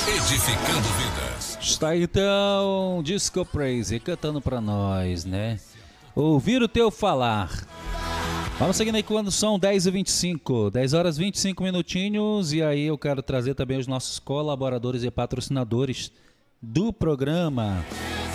edificando vidas. Está então Disco Praise cantando pra nós, né? Ouvir o teu falar. Vamos seguindo aí quando são 10h25, 10 horas 25 minutinhos. E aí eu quero trazer também os nossos colaboradores e patrocinadores do programa.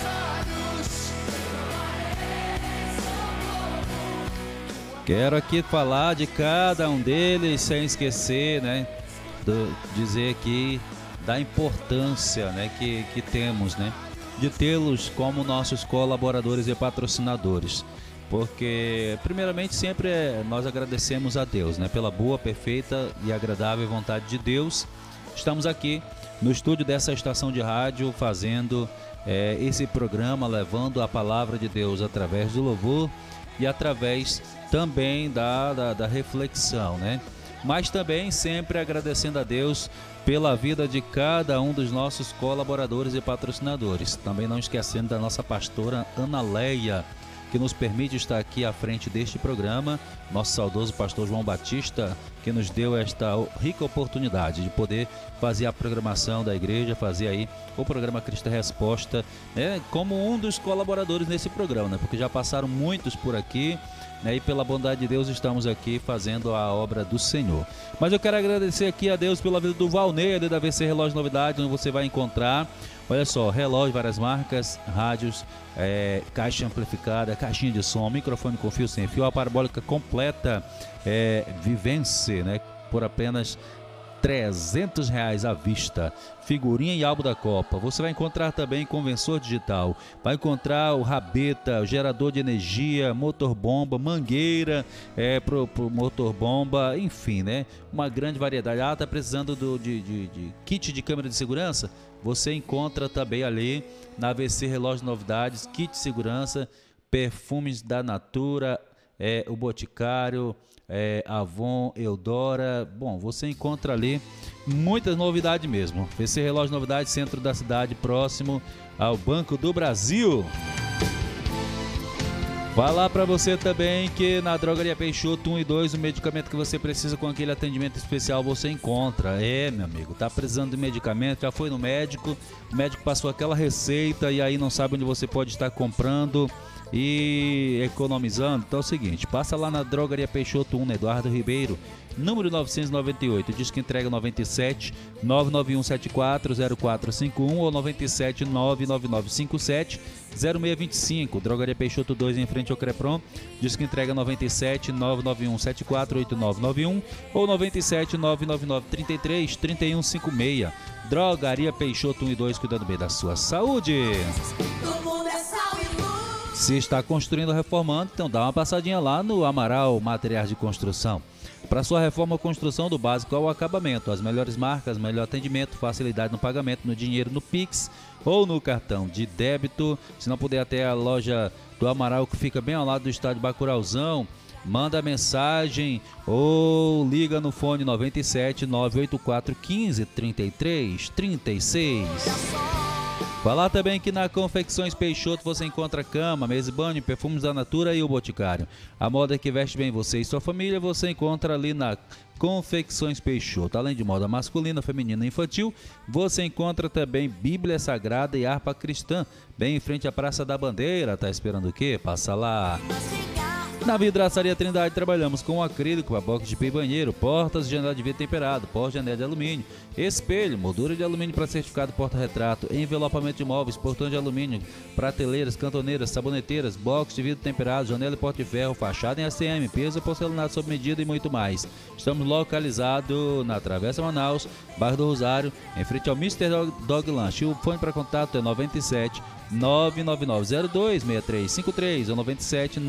Quero aqui falar de cada um deles sem esquecer, né? Dizer aqui da importância, né, que temos, né, de tê-los como nossos colaboradores e patrocinadores. Porque, primeiramente, sempre nós agradecemos a Deus, né, pela boa, perfeita e agradável vontade de Deus. Estamos aqui no estúdio dessa estação de rádio fazendo esse programa, levando a palavra de Deus através do louvor e através também da reflexão, né? Mas também sempre agradecendo a Deus pela vida de cada um dos nossos colaboradores e patrocinadores. Também não esquecendo da nossa pastora Ana Leia, que nos permite estar aqui à frente deste programa, nosso saudoso pastor João Batista, que nos deu esta rica oportunidade de poder fazer a programação da igreja, fazer aí o programa Cristo Resposta, né, como um dos colaboradores nesse programa, né, porque já passaram muitos por aqui, né, e pela bondade de Deus estamos aqui fazendo a obra do Senhor. Mas eu quero agradecer aqui a Deus pela vida do Valnei, ali da VC Relógio Novidade, onde você vai encontrar, olha só, relógio, várias marcas, rádios, caixa amplificada, caixinha de som, microfone com fio sem fio, a parabólica completa, Vivence, né, por apenas R$300 à vista, figurinha e álbum da Copa. Você vai encontrar também conversor digital, vai encontrar o rabeta, o gerador de energia, motor bomba, mangueira pro motor bomba, enfim, né, uma grande variedade. Tá precisando de kit de câmera de segurança? Você encontra também ali na VC Relógio Novidades, kit de segurança, perfumes da Natura, o Boticário, Avon, Eudora. Bom, você encontra ali muitas novidades mesmo. VC Relógio Novidades, centro da cidade, próximo ao Banco do Brasil. Falar para você também que na Drogaria Peixoto 1 e 2, o medicamento que você precisa com aquele atendimento especial você encontra. Meu amigo, tá precisando de medicamento, já foi no médico, o médico passou aquela receita e aí não sabe onde você pode estar comprando e economizando. Então é o seguinte, passa lá na Drogaria Peixoto 1, Eduardo Ribeiro, número 998, diz que entrega 97 99174 0451 ou 97 99957 0625. Drogaria Peixoto 2 em frente ao Crepron, diz que entrega 97 99174 8991 ou 97 99933 3156. Drogaria Peixoto 1 e 2, cuidando bem da sua saúde. Se está construindo ou reformando, então dá uma passadinha lá no Amaral Materiais de Construção. Para sua reforma ou construção, do básico ao acabamento, as melhores marcas, melhor atendimento, facilidade no pagamento, no dinheiro, no Pix ou no cartão de débito. Se não puder, até a loja do Amaral, que fica bem ao lado do estádio Bacurauzão, manda mensagem ou liga no fone 97 984 15 33 36. Falar também que na Confecções Peixoto você encontra cama, mesa e banho, perfumes da Natura e o Boticário. A moda que veste bem você e sua família você encontra ali na Confecções Peixoto. Além de moda masculina, feminina e infantil, você encontra também Bíblia Sagrada e harpa cristã, bem em frente à Praça da Bandeira. Tá esperando o quê? Passa lá. Na Vidraçaria Trindade trabalhamos com acrílico, box de pia e banheiro, portas de janela de vidro temperado, porta de janela de alumínio, espelho, moldura de alumínio para certificado porta-retrato, envelopamento de móveis, portões de alumínio, prateleiras, cantoneiras, saboneteiras, box de vidro temperado, janela e porta de ferro, fachada em ACM, peso, porcelanato sob medida e muito mais. Estamos localizados na Travessa Manaus, bairro do Rosário, em frente ao Mr. Dog Lunch. O fone para contato é 97 99902-6353 ou 97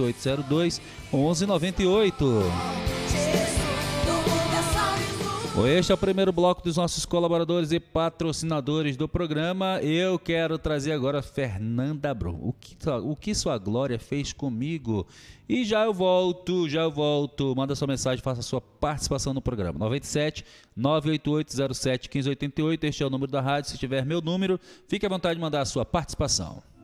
98802-1198. Este é o primeiro bloco dos nossos colaboradores e patrocinadores do programa. Eu quero trazer agora Fernanda Brum. O que sua glória fez comigo? E já eu volto. Manda sua mensagem, faça sua participação no programa. 97 98807 1588. Este é o número da rádio. Se tiver meu número, fique à vontade de mandar a sua participação.